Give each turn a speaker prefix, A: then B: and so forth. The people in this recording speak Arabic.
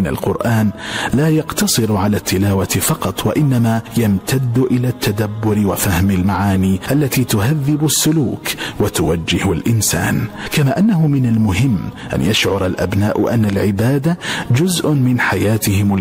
A: إن القرآن لا يقتصر على التلاوة فقط، وإنما يمتد إلى التدبر وفهم المعاني التي تهذب السلوك وتوجه الإنسان. كما أنه من المهم أن يشعر الأبناء أن العبادة جزء من حياتهم